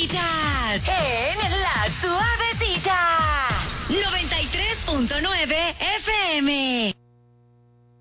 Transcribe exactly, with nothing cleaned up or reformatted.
Suavecitas en La Suavecita noventa y tres punto nueve F M.